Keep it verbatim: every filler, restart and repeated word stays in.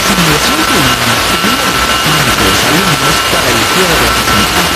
Sí, siempre seguimos rotando entre los alumnos para elegir a representantes